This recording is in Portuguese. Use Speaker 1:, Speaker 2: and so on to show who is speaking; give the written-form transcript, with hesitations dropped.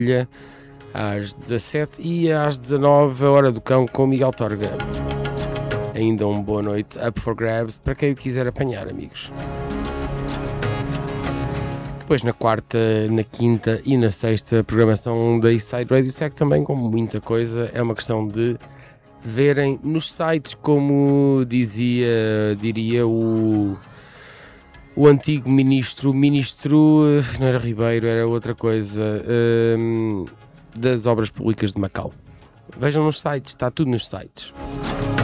Speaker 1: às 17 e às 19 a Hora do Cão com Miguel Torga. Ainda uma boa noite, up for grabs, para quem o quiser apanhar, amigos. Depois na quarta, na quinta e na sexta, a programação da Eastside Radio segue também com muita coisa. É uma questão de verem nos sites, como diria o antigo ministro, não era Ribeiro, era outra coisa, das obras públicas de Macau. Vejam nos sites, está tudo nos sites.